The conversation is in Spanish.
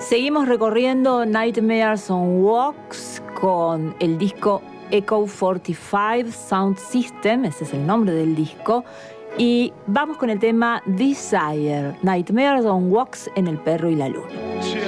Seguimos recorriendo Nightmares on Walks con el disco Echo 45 Sound System, ese es el nombre del disco, y vamos con el tema Desire, Nightmares on Walks en El Perro y la Luna.